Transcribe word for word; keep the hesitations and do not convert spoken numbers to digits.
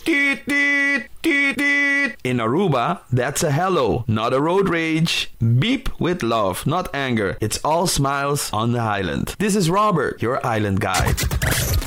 Teet, teet, teet, teet. In Aruba, that's a hello, not a road rage. Beep with love, not anger. It's all smiles on the island. This is Robert, your island guide.